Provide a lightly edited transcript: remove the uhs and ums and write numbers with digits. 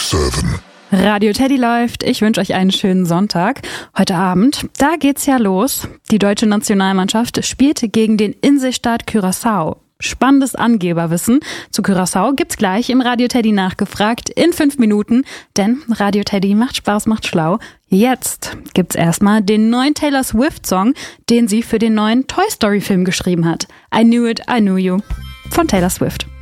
7. Radio Teddy läuft. Ich wünsche euch einen schönen Sonntag. Heute Abend, da geht's ja los. Die deutsche Nationalmannschaft spielte gegen den Inselstaat Curaçao. Spannendes Angeberwissen zu Curaçao gibt's gleich im Radio Teddy nachgefragt in 5 Minuten, denn Radio Teddy macht Spaß, macht schlau. Jetzt gibt's erstmal den neuen Taylor Swift Song, den sie für den neuen Toy Story Film geschrieben hat. I Knew It, I Knew You von Taylor Swift.